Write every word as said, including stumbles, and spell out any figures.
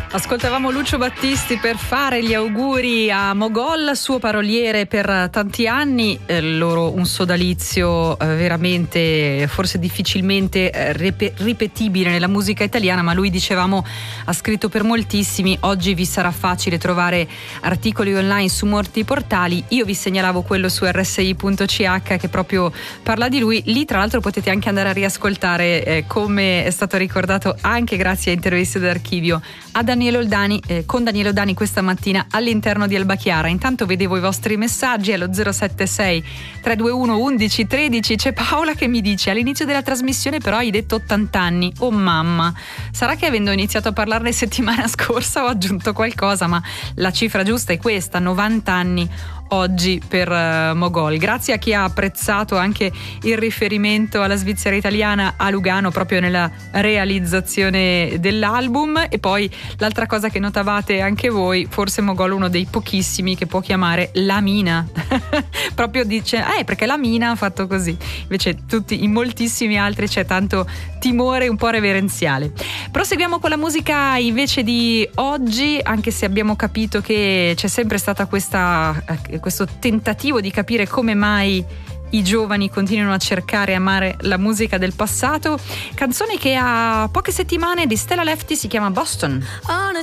Ascoltavamo Lucio Battisti per fare gli auguri a Mogol, suo paroliere per tanti anni, eh, loro un sodalizio eh, veramente, forse difficilmente eh, rep- ripetibile nella musica italiana, ma lui, dicevamo, ha scritto per moltissimi. Oggi vi sarà facile trovare articoli online su molti portali. Io vi segnalavo quello su erre esse i punto ci acca che proprio parla di lui. Lì tra l'altro potete anche andare a riascoltare, eh, come è stato ricordato anche grazie a interviste d'archivio, a Daniele Oldani, eh, con Daniele Oldani questa mattina all'interno di Alba Chiara. Intanto vedevo i vostri messaggi allo zero sette sei tre due uno undici tredici. C'è Paola che mi dice: all'inizio della trasmissione però hai detto ottanta anni. Oh mamma, sarà che avendo iniziato a parlarne settimana scorsa ho aggiunto qualcosa, ma la cifra giusta è questa, novanta anni oggi per uh, Mogol. Grazie a chi ha apprezzato anche il riferimento alla Svizzera italiana, a Lugano, proprio nella realizzazione dell'album. E poi l'altra cosa che notavate anche voi, forse Mogol uno dei pochissimi che può chiamare la mina proprio dice eh perché la mina ha fatto così, invece tutti, in moltissimi altri c'è tanto timore un po' reverenziale. Proseguiamo con la musica invece di oggi, anche se abbiamo capito che c'è sempre stata questa questo tentativo di capire come mai i giovani continuano a cercare e amare la musica del passato. Canzone che ha poche settimane, di Stella Lefty, si chiama Boston.